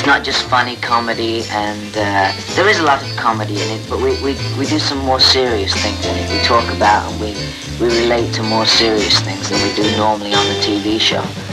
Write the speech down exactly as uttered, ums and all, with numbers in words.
not just funny comedy, and uh, there is a lot of comedy in it, but we, we, we do some more serious things in it. We talk about and we, we relate to more serious things than we do normally on the T V show.